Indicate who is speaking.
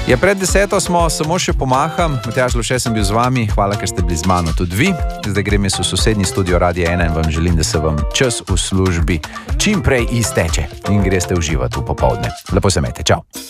Speaker 1: Ja, pred 10 smo samo še pomaham. Matjaž Lovše sem bil z vami. Hvala, ker ste bili z mano tudi vi. Zdaj grem jaz v sosednji studio Radia 1 in vam želim, da se vam čas v službi čim prej izteče in greste uživati v popoldne. Lepo se imejte. Čau.